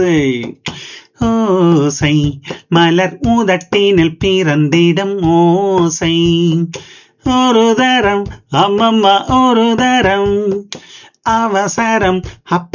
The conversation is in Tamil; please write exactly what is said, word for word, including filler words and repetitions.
ஓசை மலர் உதட்டினில் பிறந்திடும் ஓசை ஒரு தரம் அம்மம்மா ஒரு தரம் அவசரம் அப்ப